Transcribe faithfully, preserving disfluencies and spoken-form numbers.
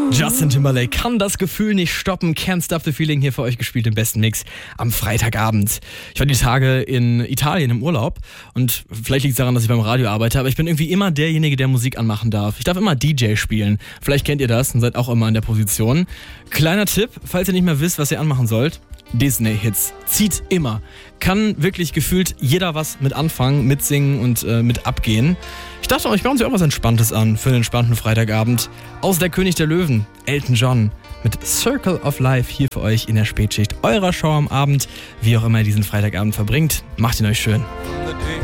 Justin Timberlake kann das Gefühl nicht stoppen. Can't Stop the Feeling hier für euch gespielt im besten Mix am Freitagabend. Ich war die Tage in Italien im Urlaub und vielleicht liegt es daran, dass ich beim Radio arbeite, aber ich bin irgendwie immer derjenige, der Musik anmachen darf. Ich darf immer D J spielen. Vielleicht kennt ihr das und seid auch immer in der Position. Kleiner Tipp, falls ihr nicht mehr wisst, was ihr anmachen sollt. Disney-Hits. Zieht immer. Kann wirklich gefühlt jeder was mit anfangen, mitsingen und äh, mit abgehen. Ich dachte, euch machen Sie auch was Entspanntes an für einen entspannten Freitagabend. Aus Der König der Löwen, Elton John mit Circle of Life hier für euch in der Spätschicht eurer Show am Abend. Wie auch immer ihr diesen Freitagabend verbringt, macht ihn euch schön.